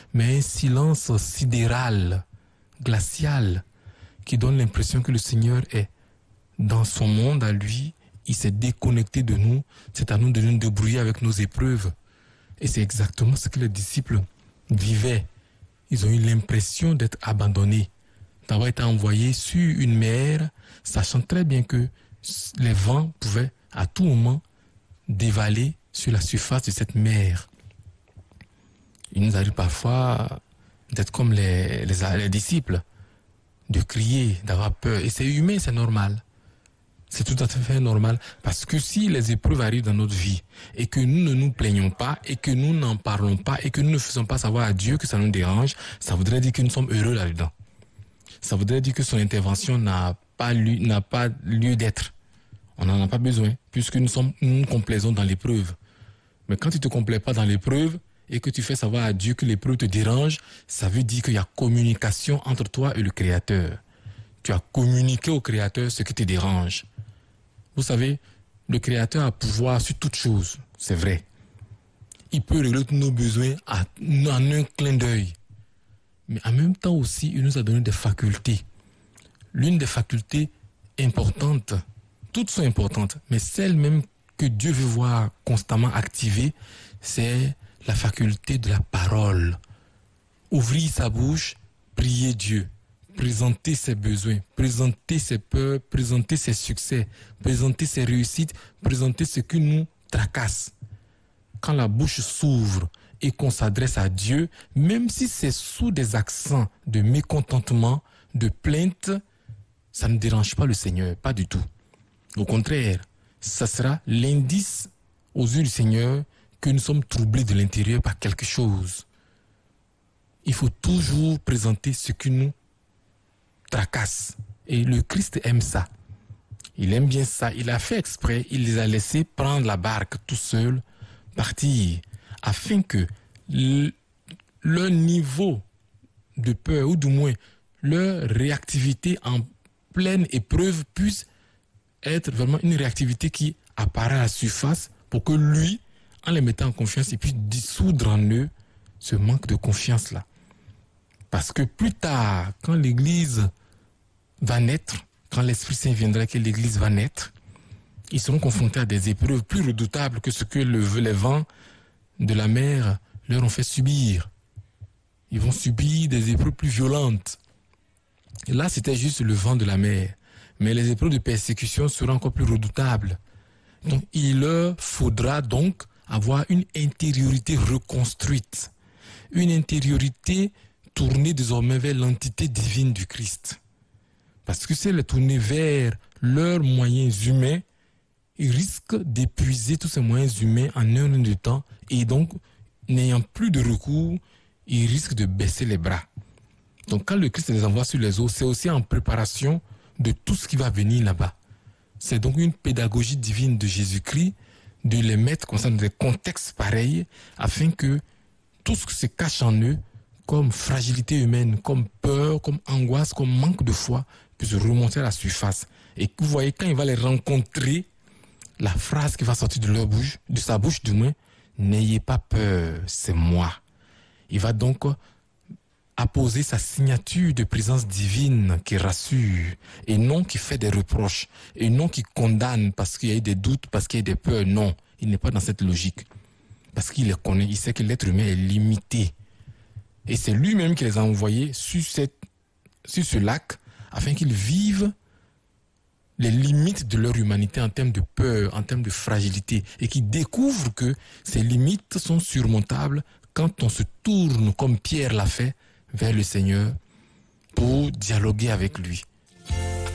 mais un silence sidéral, glacial, qui donne l'impression que le Seigneur est dans son monde à lui, il s'est déconnecté de nous, c'est à nous de nous débrouiller avec nos épreuves. Et c'est exactement ce que les disciples vivaient. Ils ont eu l'impression d'être abandonnés, d'avoir été envoyés sur une mer, sachant très bien que les vents pouvaient à tout moment dévaler sur la surface de cette mer. Il nous arrive parfois d'être comme les disciples, de crier, d'avoir peur. Et c'est humain, c'est normal. C'est tout à fait normal. Parce que si les épreuves arrivent dans notre vie et que nous ne nous plaignons pas et que nous n'en parlons pas et que nous ne faisons pas savoir à Dieu que ça nous dérange, ça voudrait dire que nous sommes heureux là-dedans. Ça voudrait dire que son intervention n'a pas lieu d'être. On n'en a pas besoin puisque nous nous complaisons dans l'épreuve. Mais quand tu ne te complais pas dans l'épreuve et que tu fais savoir à Dieu que l'épreuve te dérange, ça veut dire qu'il y a communication entre toi et le Créateur. Tu as communiqué au Créateur ce qui te dérange. Vous savez, le Créateur a pouvoir sur toute chose, c'est vrai. Il peut régler tous nos besoins en un clin d'œil. Mais en même temps aussi, il nous a donné des facultés. L'une des facultés importantes, toutes sont importantes, mais celle même que Dieu veut voir constamment activée, c'est la faculté de la parole. Ouvrir sa bouche, prier Dieu, présenter ses besoins, présenter ses peurs, présenter ses succès, présenter ses réussites, présenter ce qui nous tracasse. Quand la bouche s'ouvre et qu'on s'adresse à Dieu, même si c'est sous des accents de mécontentement, de plainte, ça ne dérange pas le Seigneur, pas du tout. Au contraire, ça sera l'indice aux yeux du Seigneur que nous sommes troublés de l'intérieur par quelque chose. Il faut toujours présenter ce qui nous tracasse. Et le Christ aime ça. Il aime bien ça. Il a fait exprès. Il les a laissés prendre la barque tout seuls, partir, afin que leur niveau de peur, ou du moins leur réactivité en pleine épreuve puisse être vraiment une réactivité qui apparaît à la surface pour que lui, en les mettant en confiance, il puisse dissoudre en eux ce manque de confiance-là. Parce que plus tard, quand l'Église va naître, quand l'Esprit Saint viendra, que l'Église va naître, ils seront confrontés à des épreuves plus redoutables que ce que les vents de la mer leur ont fait subir. Ils vont subir des épreuves plus violentes. Et là, c'était juste le vent de la mer. Mais les épreuves de persécution seront encore plus redoutables. Donc, il leur faudra donc avoir une intériorité reconstruite. Une intériorité tournée désormais vers l'entité divine du Christ. Parce que si elle est tournée vers leurs moyens humains, ils risquent d'épuiser tous ces moyens humains en un an de temps. Et donc, n'ayant plus de recours, ils risquent de baisser les bras. Donc, quand le Christ les envoie sur les eaux, c'est aussi en préparation de tout ce qui va venir là-bas. C'est donc une pédagogie divine de Jésus-Christ de les mettre comme ça dans des contextes pareils afin que tout ce qui se cache en eux, comme fragilité humaine, comme peur, comme angoisse, comme manque de foi, puisse remonter à la surface. Et vous voyez, quand il va les rencontrer, la phrase qui va sortir de leur bouche, de sa bouche du moins, n'ayez pas peur, c'est moi. Il va donc apposer sa signature de présence divine qui rassure et non qui fait des reproches et non qui condamne parce qu'il y a eu des doutes, parce qu'il y a des peurs. Non, il n'est pas dans cette logique. Parce qu'il les connaît, il sait que l'être humain est limité. Et c'est lui-même qui les a envoyés sur ce lac afin qu'ils vivent les limites de leur humanité en termes de peur, en termes de fragilité et qu'ils découvrent que ces limites sont surmontables quand on se tourne, comme Pierre l'a fait, vers le Seigneur pour dialoguer avec lui.